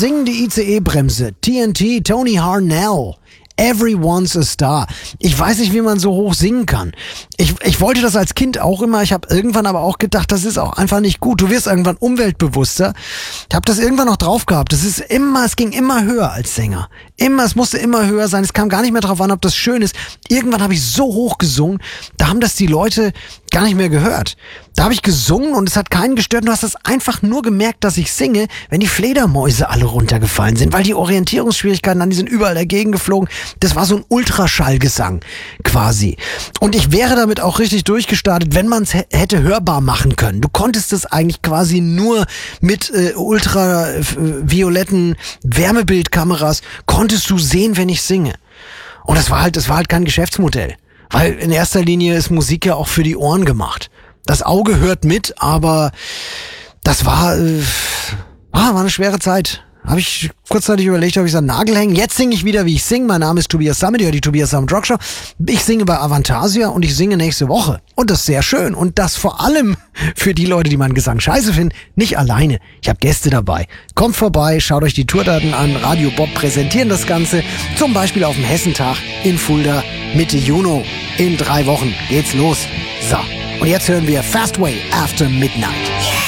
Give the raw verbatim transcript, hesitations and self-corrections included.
singen die I C E-Bremse. T N T, Tony Harnell. Everyone's a Star. Ich weiß nicht, wie man so hoch singen kann. Ich, ich wollte das als Kind auch immer. Ich habe irgendwann aber auch gedacht, das ist auch einfach nicht gut. Du wirst irgendwann umweltbewusster. Ich habe das irgendwann noch drauf gehabt. Das ist immer, es ging immer höher als Sänger. Immer, es musste immer höher sein. Es kam gar nicht mehr drauf an, ob das schön ist. Irgendwann habe ich so hoch gesungen, da haben das die Leute gar nicht mehr gehört. Da habe ich gesungen und es hat keinen gestört. Du hast das einfach nur gemerkt, dass ich singe, wenn die Fledermäuse alle runtergefallen sind, weil die Orientierungsschwierigkeiten, dann die sind überall dagegen geflogen. Das war so ein Ultraschallgesang quasi. Und ich wäre damit auch richtig durchgestartet, wenn man es h- hätte hörbar machen können. Du konntest es eigentlich quasi nur mit äh, ultravioletten Wärmebildkameras, konntest du sehen, wenn ich singe. Und das war halt, das war halt kein Geschäftsmodell. Weil in erster Linie ist Musik ja auch für die Ohren gemacht. Das Auge hört mit, aber das war, äh, ah, war eine schwere Zeit. Habe ich kurzzeitig überlegt, ob ich so einen Nagel hängen. Jetzt singe ich wieder, wie ich singe. Mein Name ist Tobias Sammet, ihr hört die Tobias Sammet Rock Show. Ich singe bei Avantasia und ich singe nächste Woche. Und das ist sehr schön. Und das vor allem für die Leute, die meinen Gesang scheiße finden, nicht alleine. Ich habe Gäste dabei. Kommt vorbei, schaut euch die Tourdaten an. Radio Bob präsentieren das Ganze. Zum Beispiel auf dem Hessentag in Fulda Mitte Juni. In drei Wochen geht's los. So, und jetzt hören wir Fast Way After Midnight.